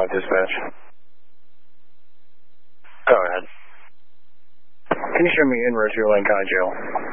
dispatch. Go ahead. Can you show me en route to your Lane County Jail?